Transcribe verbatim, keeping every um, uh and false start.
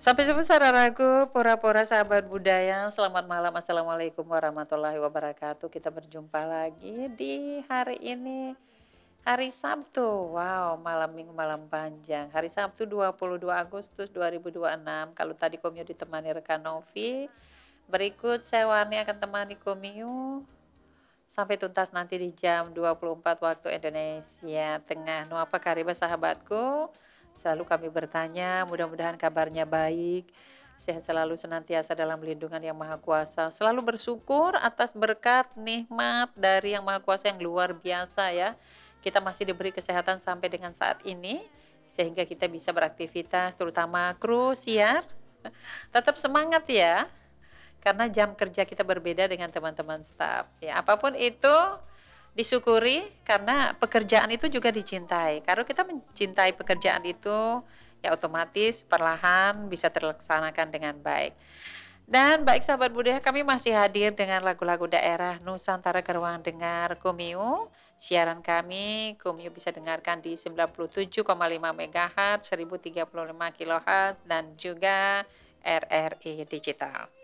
Sampai jumpa saudaraku, pura-pura sahabat budaya, selamat malam, assalamualaikum warahmatullahi wabarakatuh. Kita berjumpa lagi di hari ini, hari Sabtu. Wow, malam minggu, malam panjang. Hari Sabtu dua puluh dua Agustus dua ribu dua puluh enam. Kalau tadi Komio ditemani rekan Novi, berikut saya Warni akan temani Komio sampai tuntas nanti di jam dua puluh empat waktu Indonesia Tengah. No apa kabar sahabatku? Selalu kami bertanya, mudah-mudahan kabarnya baik, sehat selalu senantiasa dalam lindungan Yang Maha Kuasa. Selalu bersyukur atas berkat nikmat dari Yang Maha Kuasa yang luar biasa ya. Kita masih diberi kesehatan sampai dengan saat ini sehingga kita bisa beraktivitas, terutama kru siar. Tetap semangat ya. Karena jam kerja kita berbeda dengan teman-teman staf. Ya, apapun itu disyukuri karena pekerjaan itu juga dicintai. Kalau kita mencintai pekerjaan itu, ya otomatis perlahan bisa terlaksanakan dengan baik. Dan baik sahabat budaya, kami masih hadir dengan lagu-lagu daerah Nusantara ke ruang dengar Komio. Siaran kami, Komio bisa dengarkan di sembilan puluh tujuh koma lima megahertz, seribu tiga puluh lima kilohertz, dan juga R R I Digital.